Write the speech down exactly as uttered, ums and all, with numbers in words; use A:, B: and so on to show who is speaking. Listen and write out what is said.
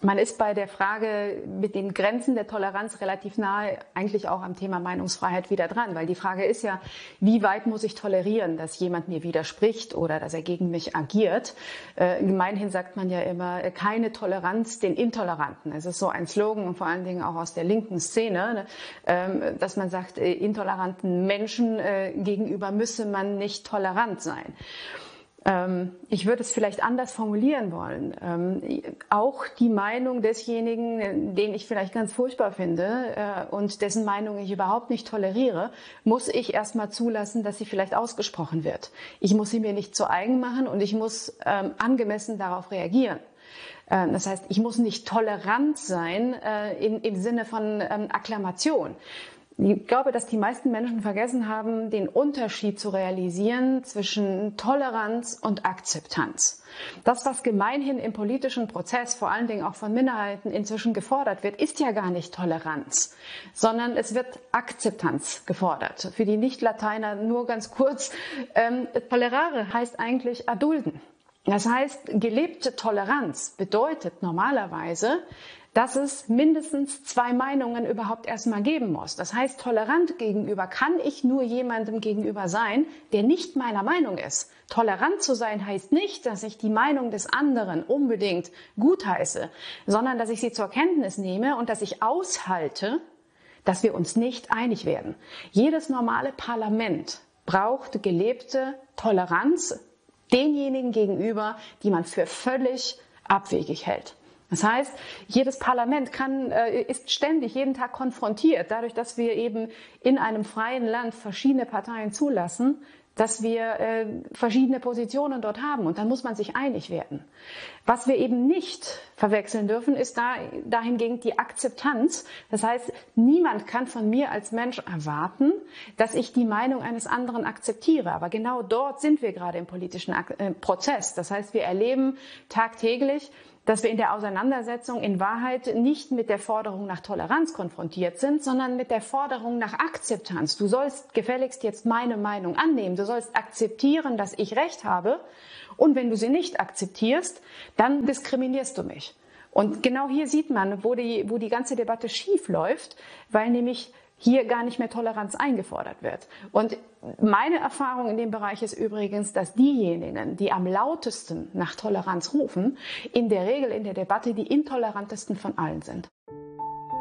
A: Man ist bei der Frage mit den Grenzen der Toleranz relativ nahe eigentlich auch am Thema Meinungsfreiheit wieder dran, weil die Frage ist ja, wie weit muss ich tolerieren, dass jemand mir widerspricht oder dass er gegen mich agiert. Äh, gemeinhin sagt man ja immer, keine Toleranz den Intoleranten. Es ist so ein Slogan, vor allen Dingen auch aus der linken Szene, äh, dass man sagt, äh, intoleranten Menschen äh, gegenüber müsse man nicht tolerant sein. Ich würde es vielleicht anders formulieren wollen. Auch die Meinung desjenigen, den ich vielleicht ganz furchtbar finde und dessen Meinung ich überhaupt nicht toleriere, muss ich erstmal zulassen, dass sie vielleicht ausgesprochen wird. Ich muss sie mir nicht zu eigen machen und ich muss angemessen darauf reagieren. Das heißt, ich muss nicht tolerant sein im Sinne von Akklamation. Ich glaube, dass die meisten Menschen vergessen haben, den Unterschied zu realisieren zwischen Toleranz und Akzeptanz. Das, was gemeinhin im politischen Prozess, vor allen Dingen auch von Minderheiten inzwischen gefordert wird, ist ja gar nicht Toleranz, sondern es wird Akzeptanz gefordert. Für die Nicht-Lateiner nur ganz kurz, ähm, tolerare heißt eigentlich erdulden. Das heißt, gelebte Toleranz bedeutet normalerweise, dass es mindestens zwei Meinungen überhaupt erstmal geben muss. Das heißt, tolerant gegenüber kann ich nur jemandem gegenüber sein, der nicht meiner Meinung ist. Tolerant zu sein heißt nicht, dass ich die Meinung des anderen unbedingt gutheiße, sondern dass ich sie zur Kenntnis nehme und dass ich aushalte, dass wir uns nicht einig werden. Jedes normale Parlament braucht gelebte Toleranz denjenigen gegenüber, die man für völlig abwegig hält. Das heißt, jedes Parlament kann, ist ständig jeden Tag konfrontiert, dadurch, dass wir eben in einem freien Land verschiedene Parteien zulassen, dass wir äh, verschiedene Positionen dort haben. Und dann muss man sich einig werden. Was wir eben nicht verwechseln dürfen, ist da, dahingegen die Akzeptanz. Das heißt, niemand kann von mir als Mensch erwarten, dass ich die Meinung eines anderen akzeptiere. Aber genau dort sind wir gerade im politischen äh, Prozess. Das heißt, wir erleben tagtäglich, dass wir in der Auseinandersetzung in Wahrheit nicht mit der Forderung nach Toleranz konfrontiert sind, sondern mit der Forderung nach Akzeptanz. Du sollst gefälligst jetzt meine Meinung annehmen. Du sollst akzeptieren, dass ich Recht habe. Und wenn du sie nicht akzeptierst, dann diskriminierst du mich. Und genau hier sieht man, wo die, wo die ganze Debatte schief läuft, weil nämlich hier gar nicht mehr Toleranz eingefordert wird. Und meine Erfahrung in dem Bereich ist übrigens, dass diejenigen, die am lautesten nach Toleranz rufen, in der Regel in der Debatte die intolerantesten von allen sind.